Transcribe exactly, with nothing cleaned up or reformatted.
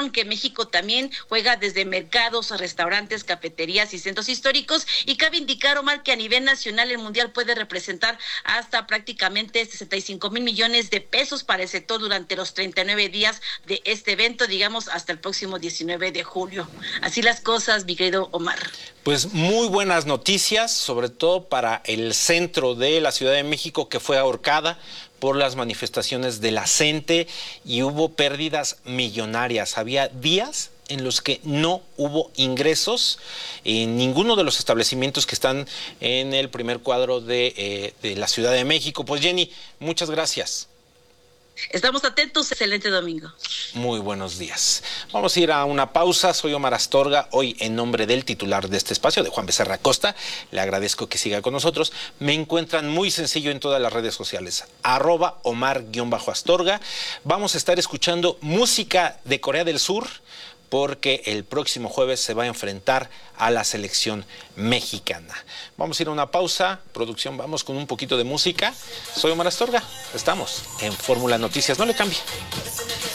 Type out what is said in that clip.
Informaron que México también juega desde mercados, restaurantes, cafeterías y centros históricos, y cabe indicar, Omar, que a nivel nacional el Mundial puede representar hasta prácticamente sesenta y cinco mil millones de pesos para el sector durante los treinta y nueve días de este evento, digamos hasta el próximo diecinueve de julio. Así las cosas, mi querido Omar. Pues muy buenas noticias, sobre todo para el centro de la Ciudad de México, que fue ahorcada por las manifestaciones de la CENTE y hubo pérdidas millonarias. Había días en los que no hubo ingresos en ninguno de los establecimientos que están en el primer cuadro de, eh, de la Ciudad de México. Pues Jenny, muchas gracias. Estamos atentos, excelente domingo. Muy buenos días. Vamos a ir a una pausa. Soy Omar Astorga, hoy en nombre del titular de este espacio, de Juan Becerra Costa. Le agradezco que siga con nosotros. Me encuentran muy sencillo en todas las redes sociales, arroba Omar-Astorga. Vamos a estar escuchando música de Corea del Sur, porque el próximo jueves se va a enfrentar a la selección mexicana. Vamos a ir a una pausa. Producción, vamos con un poquito de música. Soy Omar Astorga. Estamos en Fórmula Noticias. No le cambie.